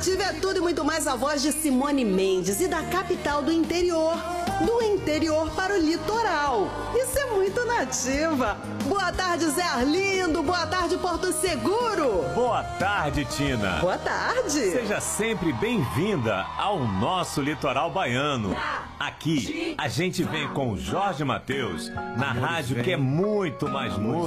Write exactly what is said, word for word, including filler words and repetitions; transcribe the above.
Nativa é tudo e muito mais a voz de Simone Mendes e da capital do interior. Do interior para o litoral. Isso é muito Nativa. Boa tarde, Zé Arlindo. Boa tarde, Porto Seguro. Boa tarde, Tina. Boa tarde. Seja sempre bem-vinda ao nosso litoral baiano. Aqui, a gente vem com o Jorge Mateus na rádio que é muito mais música.